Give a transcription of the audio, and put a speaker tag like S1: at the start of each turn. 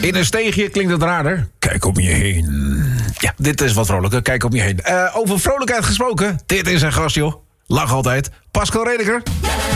S1: In een steegje klinkt het raarder. Kijk om je heen. Ja, dit is wat vrolijker. Kijk om je heen. Over vrolijkheid gesproken. Dit is een gast, joh. Lach altijd. Pascal Redeker.